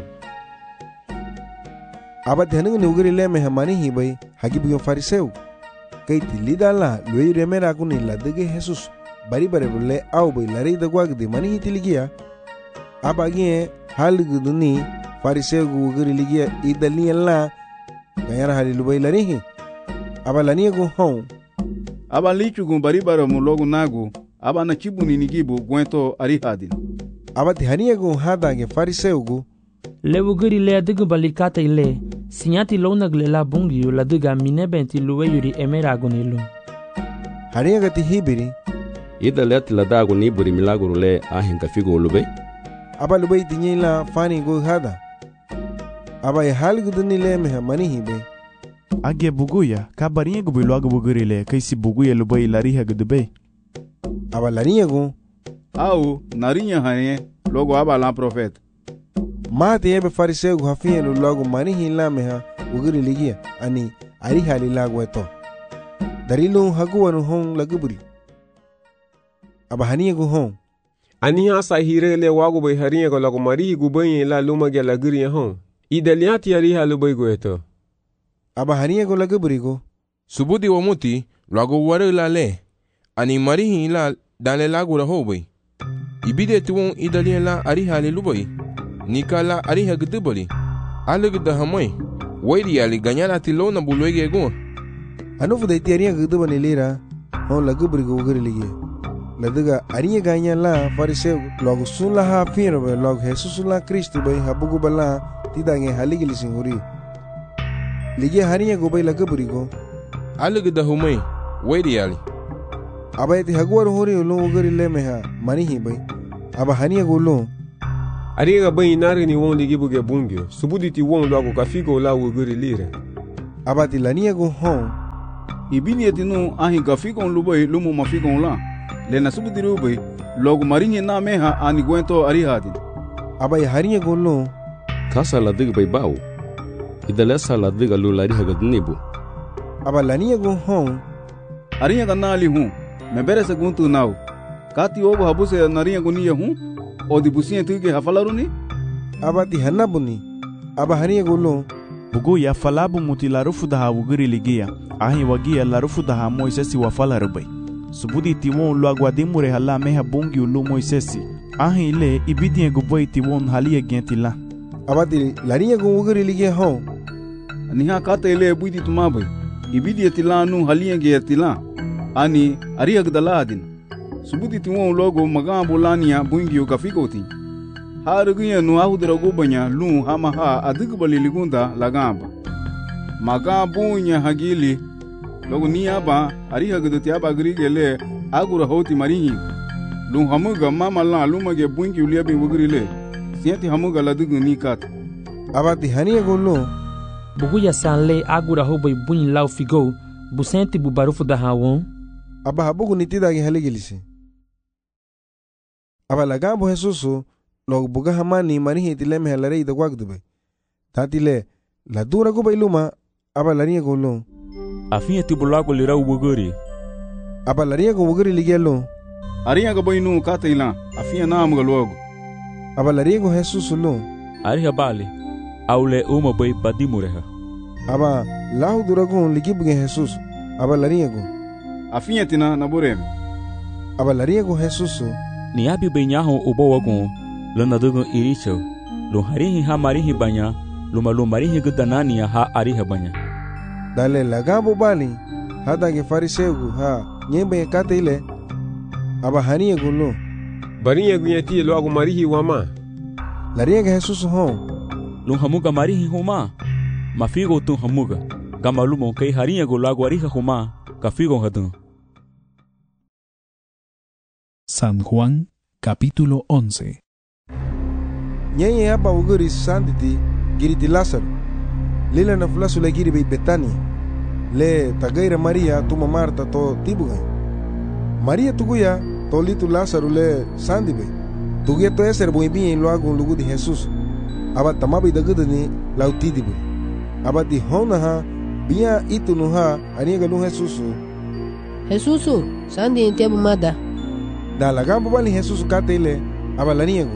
aba teneng ni ugri le mehmani hi bay hagibu fariseu kaiti lidala loi remera kuni ladege Jesus bari bulle au bay lari dagwag de mani hi tiligia aba gie halguduni fariseu ugri ligia idali la gayara halilu bay lari hi aba lani go hon aba lichu gun bari mu logu nagu aba na chibuni nigibu gwento ari hadin aba tihania go hada ge fariseu gu le uguri le adigu balikata ile sinyati lona glela bungi la diga minebenti luweyuri emeragonilo haria gati hibiri ida let la dago ni buri milagro le ahin ka figo lube aba lube tinyila fani go hada aba ya hal gudni le me mani hibe age buguya ka barinye go bilago buguri le kaisi buguya lube lariha gudbe aba lariya go au narinya hane logo aba la profeta Mate ebe fariseu hafia no logo mani hila meha uguri ligia ani ari hali lago eto darilo haguwa no hon laguburi abahania go hon ani hasa hirele wago bay haria go lago mari gubaye la luma ge laguri hon idaliati ari halu bay go eto abahania go laguburi go subudi wa muti lago ware la le ani mari hila dale lago la hobay ibide tuwon idaliela ari hali lubay Nikala ariha gdubali alegda hamay wairi ali ganyala tilona bulwege go anu de tiaria gdubani lira on lagubri go ugri ligia ladiga aria ganyala fariseu logo sunla ha firo be logo Jesus la Cristo bay habugu bala tidange haligili singuri ligia haria go bay lagubri go alegda humay wairi ali abayati hagwar hori lo ugri le meha mani hi bay aba hania go lo ariga bay nari ni won ligi buge bungio subuditi won lago ka figo la uguri lire Abati lania go hon. Ibini etinu ahi gafikon lubai lumu mafikon la. Le nasubudiri ubai logo marinye na meha ani gwento arihadin. Abai harinya go lo. Kasa la dig bai bau. Idalesa la dig alu lari hagadnibu. Aba lania go hon. Arinya ganna ali hu. Mebere se guntu nau. Kati ogo habuse narinya guniya hu. Odi businya tuge hafalaruni. Abati hanabuni. Aba harinya go lo. Bugu ya falabu mutilarufu daha wugiri ligia. Ahi wagia larufu daha Moisesi wafalarubai. Subudi tiwon lo aguadimure hala meha bungi ulu Moisesi. Ahi ile ibidie guboi tiwon halia gentila. Abati larinya go wugiri ligia hon. Niha kata ile buiti tumabai. Ibidie tilanu halia gentila. Ani ariya gdala adin. Subudi tiwon logo magambo lania bungi o kafikoti. Harugunya no ahudra gubanya lu hama ha adigbali ligunda lagamba. Magabunya hagili logo niaba ariha gdoti aba grigele agura hoti marihi. Lu hamuga mama la lumage bungi uliabi wugrile. Sienti hamuga ladugu nikat. Abati hania golo. Buguya sanle agura hobai bunyi lau figo. Busenti bubarufu da hawon. Aba habugu nitida gi haligilisi. Aba lagambo Jesusu log buga hamani marihi tileme halare da gwagdube. Tatile la dura go bailuma aba lariya go lo. Afinya tibulago lira ubuguri. Aba lariya go ubuguri ligelo. Ariya go bainu kataila afinya na amga logo. Aba lariya go Jesusu lo. Ariha bali aule uma bai badimureha. Aba lahu dura go ligibuge Jesusu. Aba lariya go. Afinya tina naburem. Aba lariya go Jesusu. Ni abi benyaho ubo wagon. Lana dugo iricho. Lo harihi ha marihi banya. Lo marihi gudanania ha ariha banya. Dale lagabo bali. Hada ge fariseu ha. Nyembe kate ile. Aba haniye gulo. Barinya gunyati lo agu marihi wama. Lariya ge Jesusu hon. Lo hamuga marihi homa. Mafigo tu hamuga. Gamalumo kay hariya gulo agu ariha homa. Kafigo hadun. San Juan, capítulo 11. Nyenye hapa uguri sanditi giriti Lázaro. Lila na fulasu le giri bei Betania. Le tagaira Maria tuma Marta to tibuga. Maria tuguya to litu Lázaro le sandibe. Tuguya to eser boibi lo agun lugu di Jesus. Aba tamabi dagudani lautidibe. Aba di hona ha biya itu nuha aniga nu Jesusu. Jesusu, sandi entiabu mada. Da lagambo bali Jesusu katele aba laniego.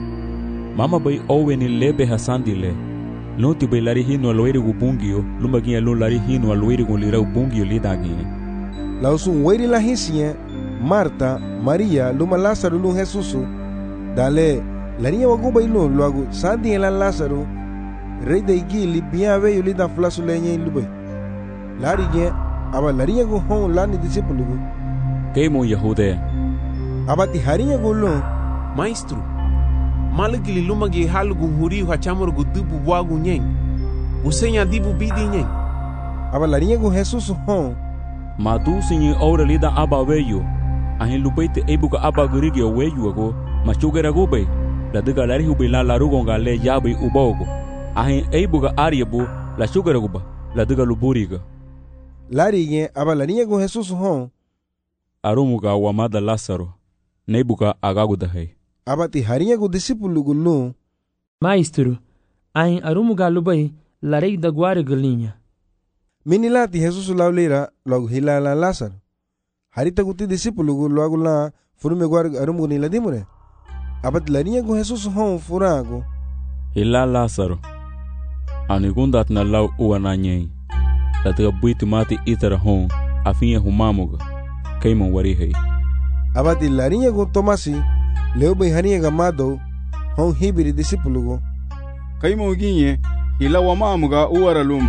Mama bai owe ni lebe hasandile. Lonti bai lari hino aloiri gubungio, lumagia lo lari hino aloiri gulira ubungio lidagi. La usun weiri la hisia, Marta, Maria, luma Lázaro lu Jesusu. Dale, lania waguba ilo luagu sandi ela Lázaro. Rei de igili biya veyo lida flasu lenye ilube. Lari ge aba laria go hon lani disipulugu. Keimo Yahudea. Abati harinya go lo. Maestro. Malagili lumagi halugu huri hachamur gudubu wagu nyeng. Usenya dibu bidi nyeng. Aba larinya go Jesusu hon. Madu sinye ora lida aba weyo. Ahin lupaite ebuka aba gurigi weyo ago. Machugera gube. La diga lari hube la larugonga le yabe ubogo. Ahin ebuka ariabu la sugera guba. La diga luburiga. Lari ge aba larinya go Jesusu hon. Arumuga wamada Lázaro. Nebuka agagudahai. Abati harinya go discípulo gulu. Maestro, ain arumuga lubai larei da guare galinha. Minilati Jesus lauleira logo hilala Lázaro. Harita guti discípulo gulu agula furume guare arumugo ni ladimure. Abati larinya go Jesus hon furago. Hilala Lázaro. Anigundat na lau uananyei. Latiga buitu mati itara hon afinha humamuga. Kaimon warihei. Abati larinya go Tomasi leo bai harinya gamado hon hibiri discípulo go. Kaimo ginye hila wamamuga uara luma.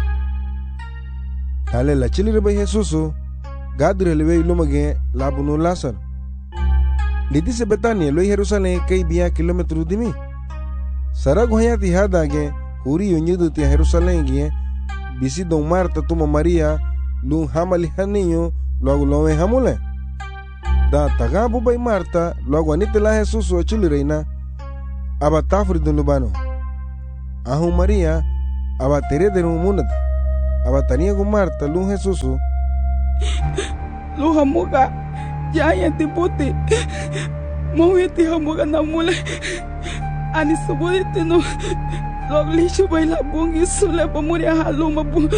Dale la chilire bai Jesusu gadre lewe luma ge labuno Lázaro. Lidise Betania lo Jerusalén kay biya kilometro dimi. Sarago hayati hada ge huri yonyudu ti Jerusalén ge bisi don Marta tuma Maria lu hamali haninyo logo lo hamule. Da tagabu bai Marta logo anite la Jesusu chilireina aba tafri don lubano. Ahu Maria aba tere de rumunat abatania gu Marta lun Jesusu. Lu hamuga ya yanti puti. Mau yati hamuga namule. Ani subuditi no. Loglishu baila bungi sule pamuria haluma bu.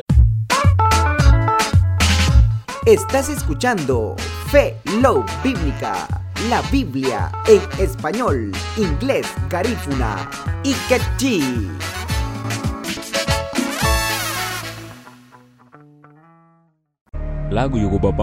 Estás escuchando Fe Love Bíblica, la Biblia en español, inglés, garífuna y quechí. Lagu yugo baba